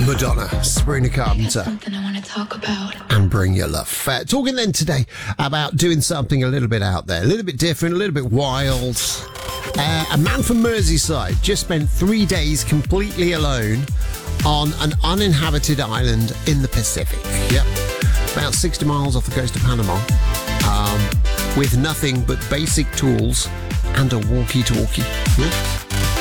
Madonna, Sabrina Carpenter, Something I want to talk about. and Bring Your Love. Talking then today about doing something a little bit out there, a little bit different, a little bit wild. A man from Merseyside just spent 3 days completely alone on an uninhabited island in the Pacific. Yep, about 60 miles off the coast of Panama, with nothing but basic tools and a walkie-talkie. Yep.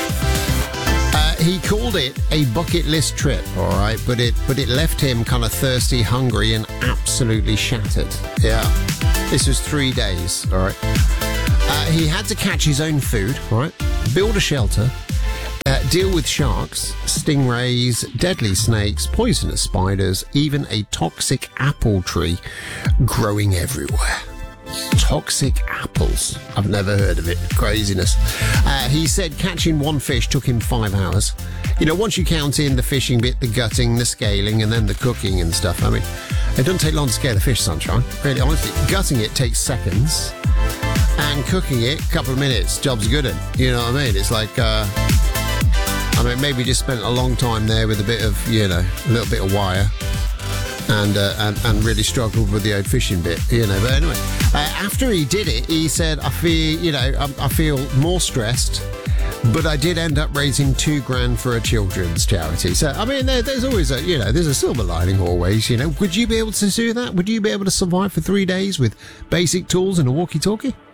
He called it a bucket list trip, all right, but it left him kind of thirsty, hungry, and absolutely shattered. Yeah, this was 3 days, all right. He had to catch his own food, all right, build a shelter, deal with sharks, stingrays, deadly snakes, poisonous spiders, even a toxic apple tree growing everywhere. Toxic apples. I've never heard of it. Craziness. He said catching one fish took him 5 hours. You know, once you count in the fishing bit, the gutting, the scaling, and then the cooking and stuff, I mean, it doesn't take long to scale a fish, Sunshine. Really, honestly, gutting it takes seconds, and cooking it, a couple of minutes, job's good. You know what I mean? It's like, maybe just spent a long time there with a bit of, you know, a little bit of wire. And really struggled with the old fishing bit, you know. But anyway, after he did it, he said, I feel more stressed, but I did end up raising $2,000 for a children's charity. So, I mean, there's always there's a silver lining always, you know. Would you be able to do that? Would you be able to survive for 3 days with basic tools and a walkie-talkie?